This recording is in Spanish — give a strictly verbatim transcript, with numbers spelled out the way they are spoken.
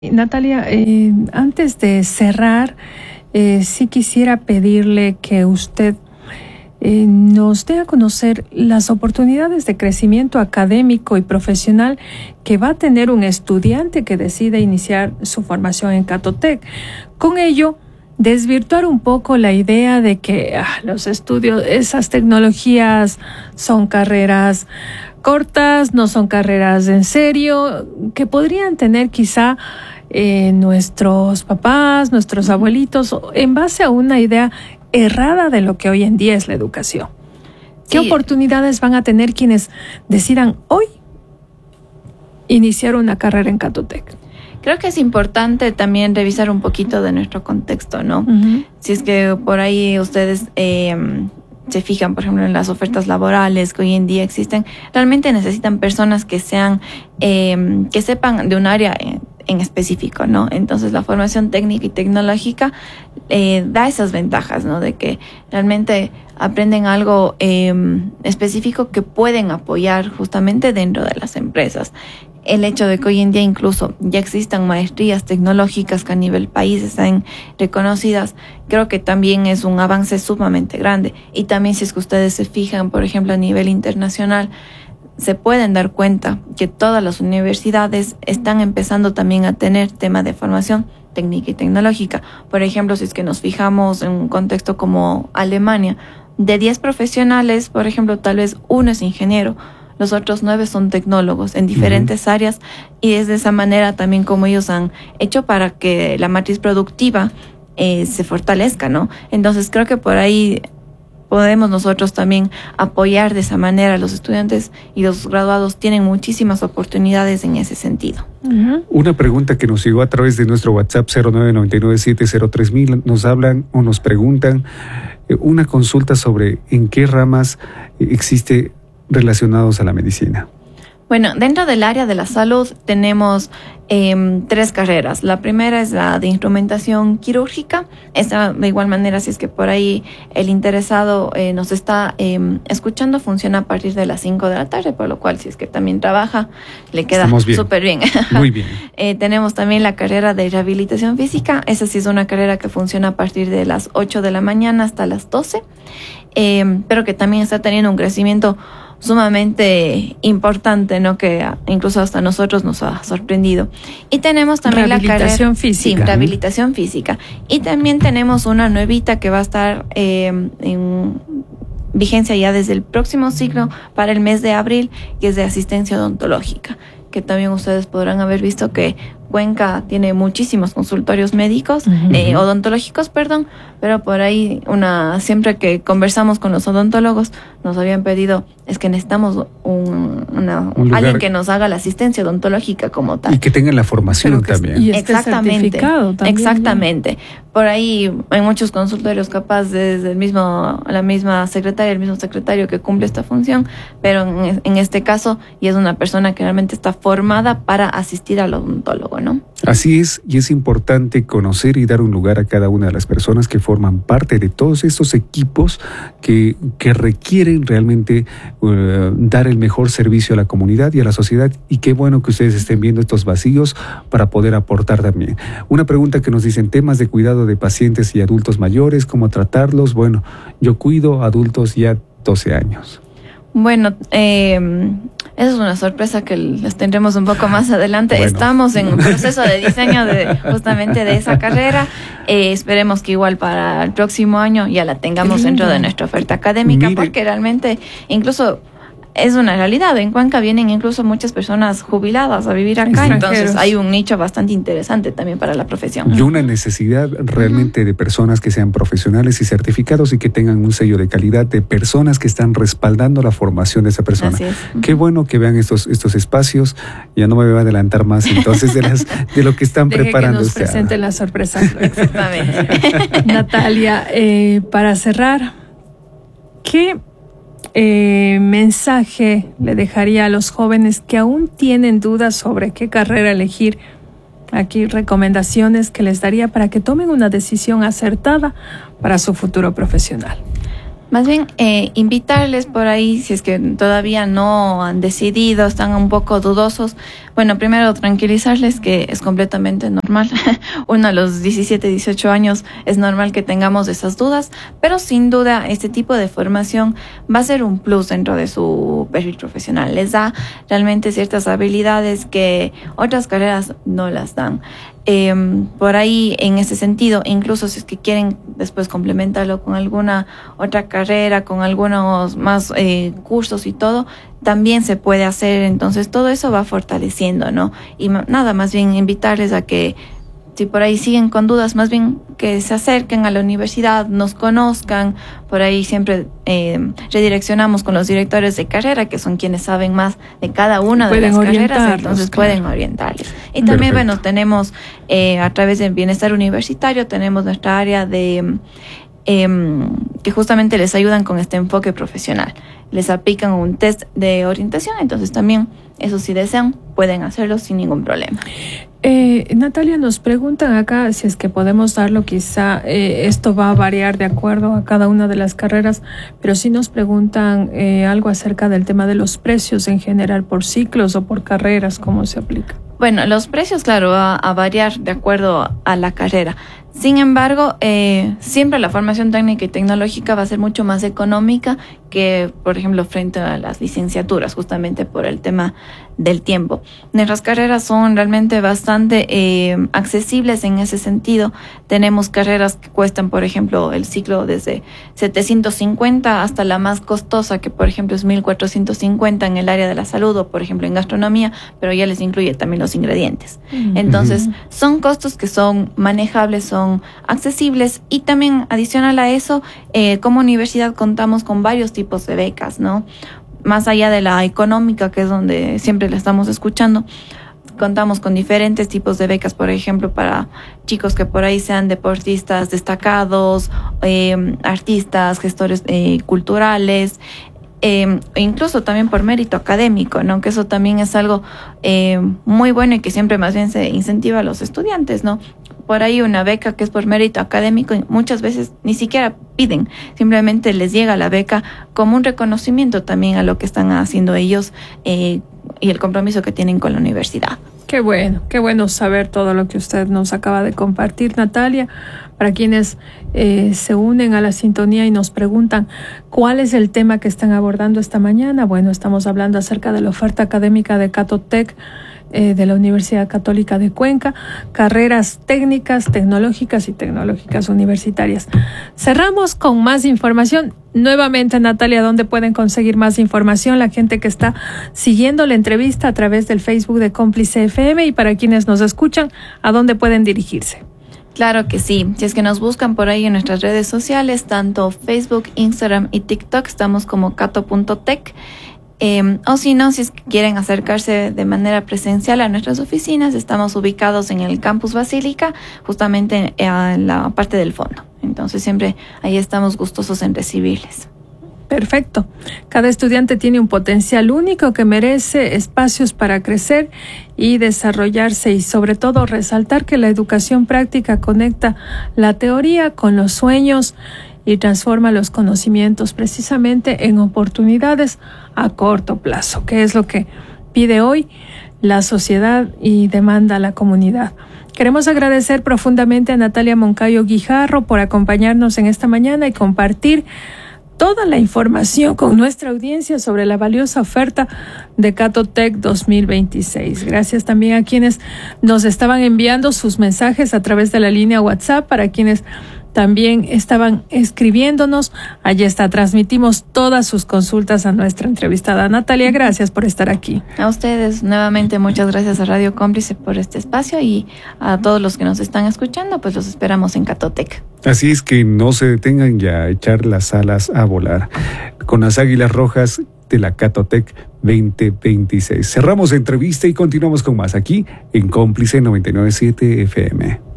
Natalia, eh, antes de cerrar, eh, sí quisiera pedirle que usted eh, nos dé a conocer las oportunidades de crecimiento académico y profesional que va a tener un estudiante que decide iniciar su formación en Catotec. Con ello, desvirtuar un poco la idea de que ah, los estudios, esas tecnologías son carreras cortas, no son carreras en serio, que podrían tener quizá eh, nuestros papás, nuestros abuelitos, en base a una idea errada de lo que hoy en día es la educación. ¿Qué sí. oportunidades van a tener quienes decidan hoy iniciar una carrera en Catotec? Creo que es importante también revisar un poquito de nuestro contexto, ¿no? Uh-huh. Si es que por ahí ustedes eh, se fijan, por ejemplo, en las ofertas laborales que hoy en día existen, realmente necesitan personas que sean, eh, que sepan de un área en, en específico, ¿no? Entonces la formación técnica y tecnológica eh, da esas ventajas, ¿no? De que realmente aprenden algo eh, específico que pueden apoyar justamente dentro de las empresas. El hecho de que hoy en día incluso ya existan maestrías tecnológicas que a nivel país están reconocidas, creo que también es un avance sumamente grande. Y también si es que ustedes se fijan, por ejemplo, a nivel internacional, se pueden dar cuenta que todas las universidades están empezando también a tener tema de formación técnica y tecnológica. Por ejemplo, si es que nos fijamos en un contexto como Alemania, de diez profesionales, por ejemplo, tal vez uno es ingeniero, los otros nueve son tecnólogos en diferentes uh-huh. áreas, y es de esa manera también como ellos han hecho para que la matriz productiva eh, se fortalezca, ¿no? Entonces creo que por ahí podemos nosotros también apoyar de esa manera a los estudiantes, y los graduados tienen muchísimas oportunidades en ese sentido. Uh-huh. Una pregunta que nos llegó a través de nuestro WhatsApp cero nueve nueve nueve siete cero tres mil, nos hablan o nos preguntan eh, una consulta sobre en qué ramas eh, existe relacionados a la medicina. Bueno, dentro del área de la salud tenemos eh, tres carreras. La primera es la de instrumentación quirúrgica. Esta, de igual manera, si es que por ahí el interesado eh, nos está eh, escuchando, funciona a partir de las cinco de la tarde, por lo cual si es que también trabaja, le queda súper bien. Muy bien. eh, tenemos también la carrera de rehabilitación física. Esa sí es una carrera que funciona a partir de las ocho de la mañana hasta las doce, eh, pero que también está teniendo un crecimiento sumamente importante, ¿no? Que incluso hasta nosotros nos ha sorprendido. Y tenemos también la carrera... Rehabilitación física. Sí, rehabilitación física. Y también tenemos una nuevita que va a estar eh, en vigencia ya desde el próximo ciclo para el mes de abril, que es de asistencia odontológica, que también ustedes podrán haber visto que Cuenca tiene muchísimos consultorios médicos, uh-huh. eh, odontológicos, perdón, pero por ahí una siempre que conversamos con los odontólogos nos habían pedido, es que necesitamos un, una, un alguien que nos haga la asistencia odontológica como tal. Y que tengan la formación que, también. Y esté exactamente, certificado también. Exactamente. Por ahí hay muchos consultorios capaz desde el mismo, la misma secretaria, el mismo secretario que cumple esta función, pero en, en este caso y es una persona que realmente está formada para asistir al odontólogo, ¿no? Así es, y es importante conocer y dar un lugar a cada una de las personas que forman parte de todos estos equipos que, que requieren realmente uh, dar el mejor servicio a la comunidad y a la sociedad, y qué bueno que ustedes estén viendo estos vacíos para poder aportar también. Una pregunta que nos dicen, temas de cuidado de pacientes y adultos mayores, ¿cómo tratarlos? Bueno, yo cuido adultos ya doce años. Bueno, eh, esa es una sorpresa que les tendremos un poco más adelante. Bueno. Estamos en un proceso de diseño de justamente de esa carrera. Eh, esperemos que igual para el próximo año ya la tengamos dentro de nuestra oferta académica. Mire. Porque realmente incluso es una realidad. En Cuenca vienen incluso muchas personas jubiladas a vivir acá, entonces hay un nicho bastante interesante también para la profesión. Y una necesidad realmente uh-huh. de personas que sean profesionales y certificados y que tengan un sello de calidad, de personas que están respaldando la formación de esa persona. Así es. Uh-huh. Qué bueno que vean estos estos espacios. Ya no me voy a adelantar más entonces de las de lo que están Deje preparando. Que nos presenten la sorpresa. Exactamente. Natalia, eh, para cerrar, ¿qué Eh, mensaje le dejaría a los jóvenes que aún tienen dudas sobre qué carrera elegir? Aquí recomendaciones que les daría para que tomen una decisión acertada para su futuro profesional. Más bien, eh, invitarles por ahí, si es que todavía no han decidido, están un poco dudosos, Bueno, primero tranquilizarles que es completamente normal. Uno a los diecisiete, dieciocho años es normal que tengamos esas dudas, pero sin duda este tipo de formación va a ser un plus dentro de su perfil profesional. Les da realmente ciertas habilidades que otras carreras no las dan. Eh, por ahí, en ese sentido, incluso si es que quieren después complementarlo con alguna otra carrera, con algunos más eh, cursos y todo, también se puede hacer. Entonces todo eso va fortaleciendo, ¿no? Y nada, más bien invitarles a que, si por ahí siguen con dudas, más bien que se acerquen a la universidad, nos conozcan. Por ahí siempre eh, redireccionamos con los directores de carrera, que son quienes saben más de cada una de las carreras, entonces claro, pueden orientarles. Y también, Perfecto. bueno, tenemos eh, a través del Bienestar Universitario, tenemos nuestra área de eh, que justamente les ayudan con este enfoque profesional. Les aplican un test de orientación, entonces también, eso si desean, pueden hacerlo sin ningún problema. Eh, Natalia, nos preguntan acá si es que podemos darlo, quizá eh, esto va a variar de acuerdo a cada una de las carreras, pero sí nos preguntan eh, algo acerca del tema de los precios en general por ciclos o por carreras, ¿cómo se aplica? Bueno, los precios, claro, va a variar de acuerdo a la carrera. Sin embargo, eh, siempre la formación técnica y tecnológica va a ser mucho más económica que, por ejemplo, frente a las licenciaturas, justamente por el tema del tiempo. Nuestras carreras son realmente bastante eh, accesibles en ese sentido. Tenemos carreras que cuestan, por ejemplo, el ciclo desde setecientos cincuenta hasta la más costosa, que por ejemplo es mil cuatrocientos cincuenta en el área de la salud o, por ejemplo, en gastronomía, pero ya les incluye también los ingredientes. Mm. Entonces, son costos que son manejables, son accesibles, y también adicional a eso, eh, como universidad contamos con varios tipos de becas, ¿no? Más allá de la económica, que es donde siempre la estamos escuchando, contamos con diferentes tipos de becas, por ejemplo, para chicos que por ahí sean deportistas destacados, eh, artistas, gestores eh, culturales, eh, e incluso también por mérito académico, ¿no? Que eso también es algo eh, muy bueno y que siempre más bien se incentiva a los estudiantes, ¿no? Por ahí una beca que es por mérito académico, muchas veces ni siquiera piden, simplemente les llega la beca como un reconocimiento también a lo que están haciendo ellos eh, y el compromiso que tienen con la universidad. Qué bueno, qué bueno saber todo lo que usted nos acaba de compartir, Natalia. Para quienes eh, se unen a la sintonía y nos preguntan cuál es el tema que están abordando esta mañana, bueno, estamos hablando acerca de la oferta académica de Catotec, eh, de la Universidad Católica de Cuenca, carreras técnicas, tecnológicas y tecnológicas universitarias. Cerramos con más información. Nuevamente, Natalia, ¿dónde pueden conseguir más información la gente que está siguiendo la entrevista a través del Facebook de Cómplice F M? Y para quienes nos escuchan, ¿a dónde pueden dirigirse? Claro que sí. Si es que nos buscan por ahí en nuestras redes sociales, tanto Facebook, Instagram y TikTok, estamos como cato punto tech. Eh, o si no, si es que quieren acercarse de manera presencial a nuestras oficinas, estamos ubicados en el Campus Basílica, justamente en la parte del fondo. Entonces siempre ahí estamos gustosos en recibirles. Perfecto. Cada estudiante tiene un potencial único que merece espacios para crecer y desarrollarse, y sobre todo resaltar que la educación práctica conecta la teoría con los sueños y transforma los conocimientos precisamente en oportunidades a corto plazo, que es lo que pide hoy la sociedad y demanda la comunidad. Queremos agradecer profundamente a Natalia Moncayo Guijarro por acompañarnos en esta mañana y compartir toda la información con nuestra audiencia sobre la valiosa oferta de Catotec dos mil veintiséis. Gracias también a quienes nos estaban enviando sus mensajes a través de la línea WhatsApp, para quienes también estaban escribiéndonos. Allí está, transmitimos todas sus consultas a nuestra entrevistada. Natalia, gracias por estar aquí. A ustedes, nuevamente, muchas gracias a Radio Cómplice por este espacio, y a todos los que nos están escuchando, pues los esperamos en Catotec. Así es que no se detengan ya a echar las alas a volar con las Águilas Rojas de la Catotec veinte veintiséis. Cerramos la entrevista y continuamos con más aquí en Cómplice noventa y nueve punto siete F M.